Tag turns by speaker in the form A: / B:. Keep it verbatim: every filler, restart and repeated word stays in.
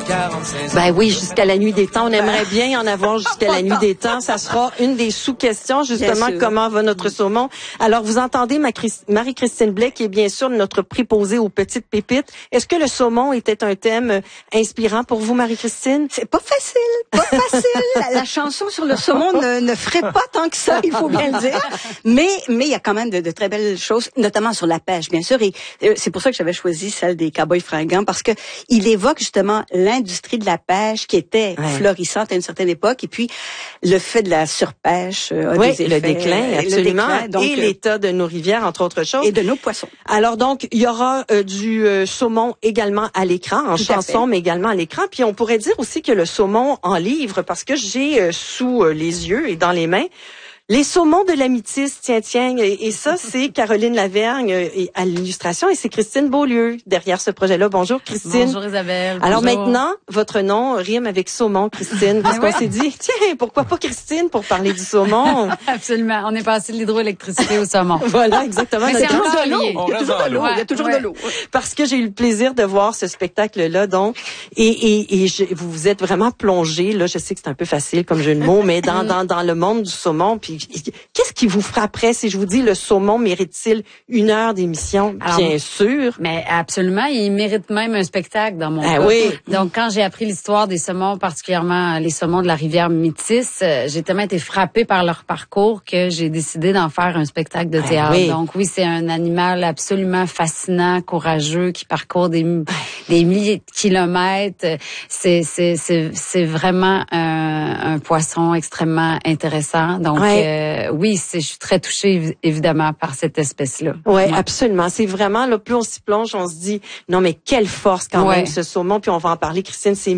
A: quarante-cinq ans.
B: Ben oui, jusqu'à la nuit des temps. On aimerait bien en avoir jusqu'à la nuit des temps. Ça sera une des sous-questions, justement, comment va notre saumon. Alors, vous entendez ma Christ- Marie-Christine Blais, qui est bien sûr notre préposée aux petites pépites. Est-ce que le saumon était un thème inspirant pour vous, Marie-Christine?
C: C'est pas facile, pas facile. la, la chanson sur le saumon ne, ne ferait pas tant que ça, il faut bien le dire. Mais mais il y a quand même de, de très belles choses, notamment sur la pêche, bien sûr. Et euh, c'est pour ça que j'avais choisi celle des Cowboys fringants, parce que il évoque justement l'industrie de la pêche qui était ouais. florissante à une certaine époque, et puis le fait de la surpêche euh, a
B: oui,
C: des effets,
B: le déclin, absolument,
C: le déclin, donc,
B: et l'état de nos rivières, entre autres choses.
C: Et de nos poissons.
B: Alors donc, il y aura euh, du euh, saumon également à l'écran, en
C: Tout
B: chanson, mais également à l'écran. Puis on pourrait dire aussi que le saumon en livre, parce que j'ai euh, sous euh, les yeux et dans les mains les saumons de la Métisse, tiens, tiens, et, et ça, c'est Caroline Lavergne et, à l'illustration, et c'est Christine Beaulieu derrière ce projet-là. Bonjour, Christine.
D: Bonjour, Isabelle.
B: Alors
D: bonjour.
B: Maintenant, votre nom rime avec saumon, Christine, parce qu'on s'est dit, tiens, pourquoi pas Christine pour parler du saumon?
D: Absolument. On est passé de l'hydroélectricité au saumon.
B: Voilà, exactement.
D: Mais
B: il y a toujours de l'eau.
C: Il y a toujours de l'eau. Il y a toujours de l'eau.
B: Parce que j'ai eu le plaisir de voir ce spectacle-là, donc, et, et, et je, vous vous êtes vraiment plongé, là, je sais que c'est un peu facile comme jeu de mots, mais dans, dans, dans le monde du saumon, puis qu'est-ce qui vous frapperait si je vous dis le saumon mérite-t-il une heure d'émission? Bien sûr.
D: Mais absolument, il mérite même un spectacle dans mon
B: ah,
D: cas.
B: Oui.
D: Donc, quand j'ai appris l'histoire des saumons, particulièrement les saumons de la rivière Métisse, j'ai tellement été frappée par leur parcours que j'ai décidé d'en faire un spectacle de théâtre. Ah, oui. Donc oui, c'est un animal absolument fascinant, courageux, qui parcourt des, des milliers de kilomètres. C'est, c'est, c'est, c'est vraiment un, un poisson extrêmement intéressant. Donc ouais. euh, oui, c'est, je suis très touchée évidemment par cette espèce-là.
B: Oui, ouais. Absolument. C'est vraiment, là, plus on s'y plonge, on se dit, non mais quelle force quand ouais. même ce saumon. Puis on va en parler, Christine, c'est